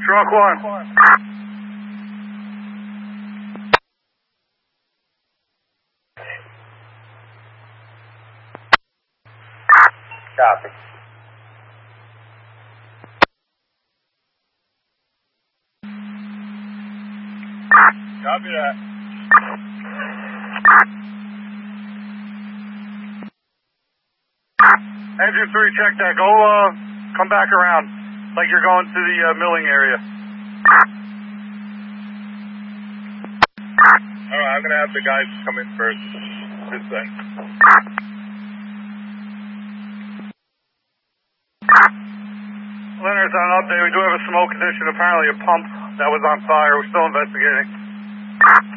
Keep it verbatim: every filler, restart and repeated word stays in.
Truck one. Copy. Copy that. Engine three, check that. Go, uh, come back around. Like you're going to the uh, milling area. Alright, I'm gonna have the guys come in first. This thing. Leonard's on an update. We do have a smoke condition. Apparently a pump that was on fire. We're still investigating.